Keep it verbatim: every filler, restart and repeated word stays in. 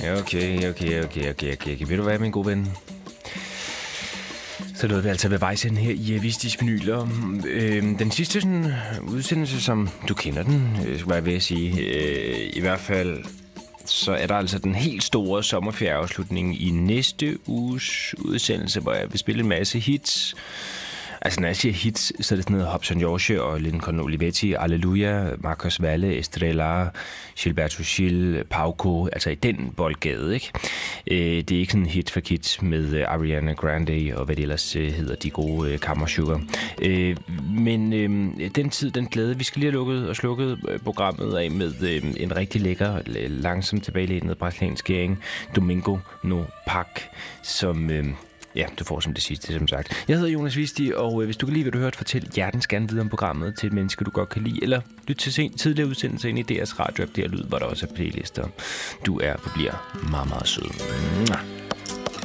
Okay, okay, okay, okay, okay. Ved du hvad, min gode ven? Så lød vi altså ved vejs ind her i Avistis Vinyler. Øh, den sidste sådan, udsendelse, som du kender den, øh, skulle jeg ved at sige. Øh, I hvert fald, så er der altså den helt store sommerferieafslutning i næste uges udsendelse, hvor jeg vil spille en masse hits. Altså, når jeg siger hits, så er det sådan noget Hobson George og Lincoln Olivetti, Alleluia, Marcos Valle, Estrella, Gilberto Gil, Pauco, altså i den boldgade, ikke? Øh, det er ikke sådan en hit for hit med Ariana Grande og hvad det ellers hedder, de gode øh, Kammersugar. Øh, men øh, den tid, den glæde, vi skal lige have lukket og slukket programmet af med øh, en rigtig lækker, langsomt tilbagelænet brasiliansk skæring, Domingo no Pac, som... Øh, Ja, du får som det sidste, som sagt. Jeg hedder Jonas Visti, og øh, hvis du kan lide, hvad du hørte, fortæl hjertens gerne videre om programmet til et menneske, du godt kan lide, eller lyt til sen, tidligere udsendelser ind i D R's Radio, der lyd, hvor der også er playlister. Du er og bliver meget, meget sød. Mwah.